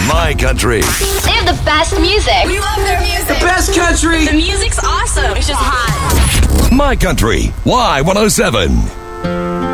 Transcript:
My Country. They have the best music. We love their music. The best country. The music's awesome. It's just hot. My Country. Y107.